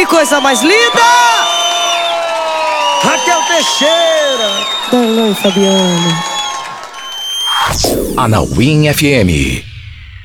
Que coisa mais linda! Raquel Teixeira. Darlan e Fabiano. Anauim FM.